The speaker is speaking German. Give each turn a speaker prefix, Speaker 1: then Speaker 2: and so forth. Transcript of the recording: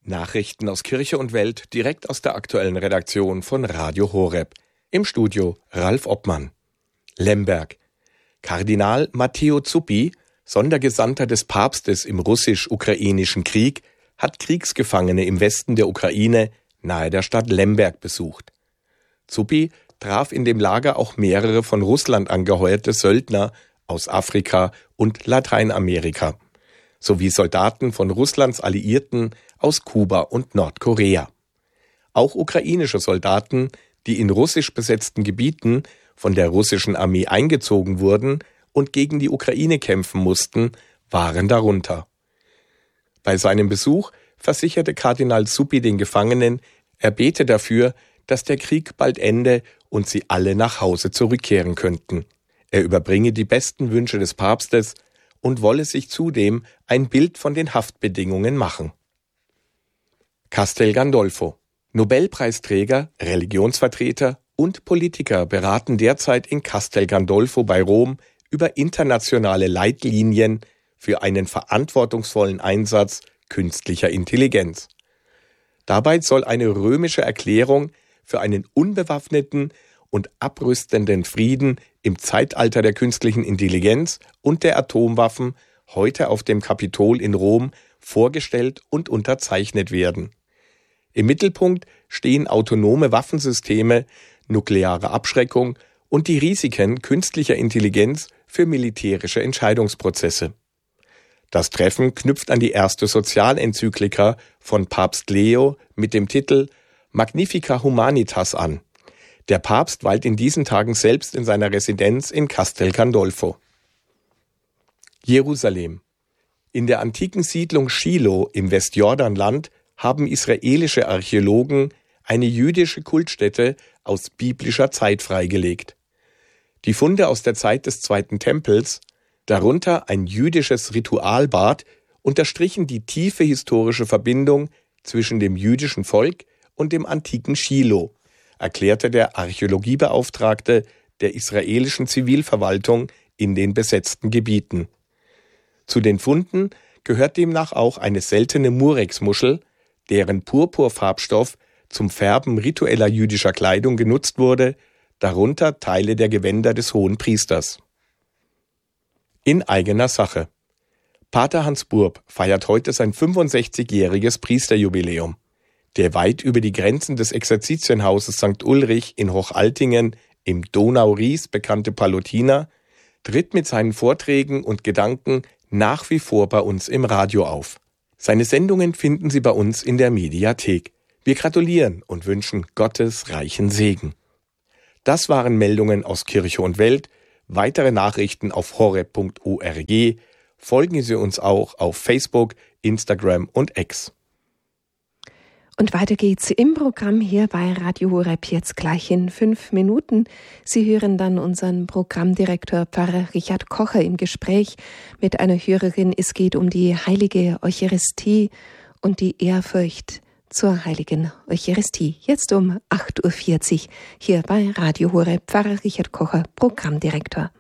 Speaker 1: Nachrichten aus Kirche und Welt direkt aus der aktuellen Redaktion von Radio Horeb. Im Studio Ralf Obmann. Lemberg. Kardinal Matteo Zuppi, Sondergesandter des Papstes im russisch-ukrainischen Krieg, hat Kriegsgefangene im Westen der Ukraine nahe der Stadt Lemberg besucht. Zuppi traf in dem Lager auch mehrere von Russland angeheuerte Söldner aus Afrika und Lateinamerika, sowie Soldaten von Russlands Alliierten aus Kuba und Nordkorea. Auch ukrainische Soldaten, die in russisch besetzten Gebieten von der russischen Armee eingezogen wurden und gegen die Ukraine kämpfen mussten, waren darunter. Bei seinem Besuch versicherte Kardinal Zuppi den Gefangenen, er bete dafür, dass der Krieg bald ende und sie alle nach Hause zurückkehren könnten. Er überbringe die besten Wünsche des Papstes und wolle sich zudem ein Bild von den Haftbedingungen machen. Castel Gandolfo. Nobelpreisträger, Religionsvertreter und Politiker beraten derzeit in Castel Gandolfo bei Rom über internationale Leitlinien für einen verantwortungsvollen Einsatz künstlicher Intelligenz. Dabei soll eine römische Erklärung für einen unbewaffneten und abrüstenden Frieden im Zeitalter der künstlichen Intelligenz und der Atomwaffen heute auf dem Kapitol in Rom vorgestellt und unterzeichnet werden. Im Mittelpunkt stehen autonome Waffensysteme, nukleare Abschreckung und die Risiken künstlicher Intelligenz für militärische Entscheidungsprozesse. Das Treffen knüpft an die erste Sozialenzyklika von Papst Leo mit dem Titel Magnifica Humanitas an. Der Papst weilt in diesen Tagen selbst in seiner Residenz in Castel Gandolfo. Jerusalem. In der antiken Siedlung Schilo im Westjordanland haben israelische Archäologen eine jüdische Kultstätte aus biblischer Zeit freigelegt. Die Funde aus der Zeit des Zweiten Tempels, darunter ein jüdisches Ritualbad, unterstrichen die tiefe historische Verbindung zwischen dem jüdischen Volk und dem antiken Schilo, erklärte der Archäologiebeauftragte der israelischen Zivilverwaltung in den besetzten Gebieten. Zu den Funden gehört demnach auch eine seltene Murex-Muschel, deren Purpurfarbstoff zum Färben ritueller jüdischer Kleidung genutzt wurde, darunter Teile der Gewänder des Hohenpriesters. In eigener Sache. Pater Hans Burb feiert heute sein 65-jähriges Priesterjubiläum. Der weit über die Grenzen des Exerzitienhauses St. Ulrich in Hochaltingen im Donau-Ries bekannte Pallottiner tritt mit seinen Vorträgen und Gedanken nach wie vor bei uns im Radio auf. Seine Sendungen finden Sie bei uns in der Mediathek. Wir gratulieren und wünschen Gottes reichen Segen. Das waren Meldungen aus Kirche und Welt. Weitere Nachrichten auf horeb.org. Folgen Sie uns auch auf Facebook, Instagram und X.
Speaker 2: Und weiter geht's im Programm hier bei Radio Horeb jetzt gleich in 5 Minuten. Sie hören dann unseren Programmdirektor Pfarrer Richard Kocher im Gespräch mit einer Hörerin. Es geht um die heilige Eucharistie und die Ehrfurcht zur heiligen Eucharistie. Jetzt um 8.40 Uhr hier bei Radio Horeb. Pfarrer Richard Kocher, Programmdirektor.